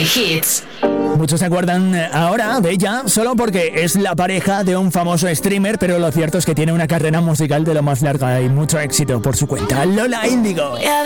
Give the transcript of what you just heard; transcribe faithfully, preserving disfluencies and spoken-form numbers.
Play Hits. Muchos se acuerdan ahora de ella solo porque es la pareja de un famoso streamer, pero lo cierto es que tiene una carrera musical de lo más larga y mucho éxito por su cuenta. Lola Índigo.